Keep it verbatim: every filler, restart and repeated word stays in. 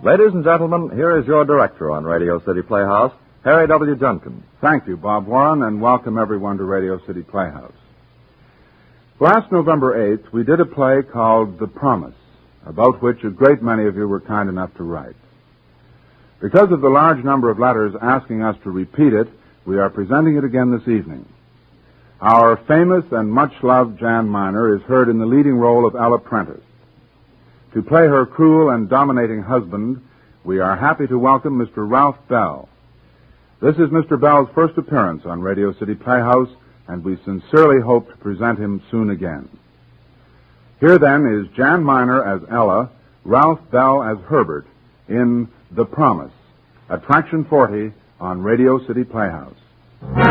Ladies and gentlemen, here is your director on Radio City Playhouse, Harry W. Junkins. Thank you, Bob Warren, and welcome everyone to Radio City Playhouse. Last November eighth, we did a play called The Promise, about which a great many of you were kind enough to write. Because of the large number of letters asking us to repeat it, we are presenting it again this evening. Our famous and much-loved Jan Miner is heard in the leading role of Ella Prentice. To play her cruel and dominating husband, we are happy to welcome Mister Ralph Bell. This is Mister Bell's first appearance on Radio City Playhouse, and we sincerely hope to present him soon again. Here, then, is Jan Miner as Ella, Ralph Bell as Herbert, in The Promise, Attraction forty on Radio City Playhouse.